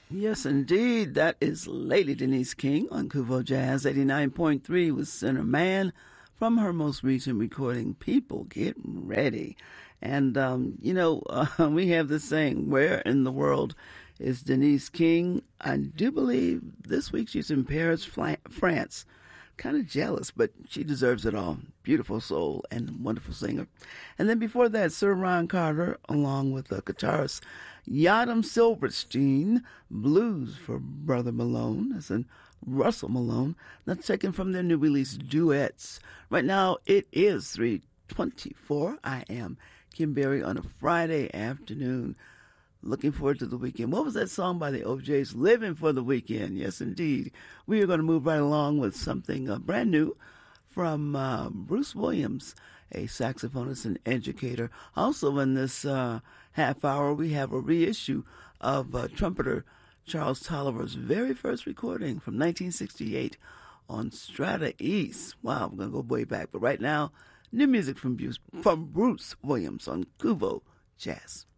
Yes, indeed. That is Lady Denise King on Kuvo Jazz 89.3 with Center Man from her most recent recording, People Get Ready. And, we have this saying, where in the world is Denise King? I do believe this week she's in Paris, France. Kind of jealous, but she deserves it all. Beautiful soul and wonderful singer. And then before that, Sir Ron Carter, along with the guitarist Yadam Silverstein, Blues for Brother Malone, as in Russell Malone. That's taken from their new release, Duets. Right now, it is 3:24. I am Kim Berry on a Friday afternoon. Looking forward to the weekend. What was that song by the OJs? Living for the Weekend. Yes, indeed. We are going to move right along with something brand new from Bruce Williams, a saxophonist and educator. Also in this half hour, we have a reissue of trumpeter Charles Tolliver's very first recording from 1968 on Strata East. Wow, we're going to go way back. But right now, new music from Bruce Williams on Kuvo Jazz.